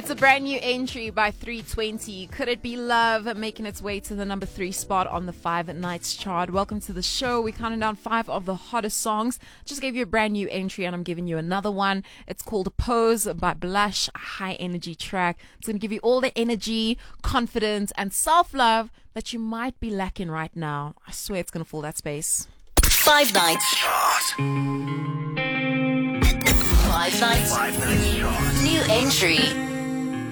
It's a brand new entry by 320. Could It Be Love, making its way to the number 3 spot on the 5 Nights chart. Welcome to the show. We're counting down 5 of the hottest songs. Just gave you a brand new entry and I'm giving you another one. It's called Pose by Blush, a high energy track. It's going to give you all the energy, confidence and self-love that you might be lacking right now. I swear it's going to fill that space. 5 Nights chart. 5 Nights. 5 Nights chart. New entry.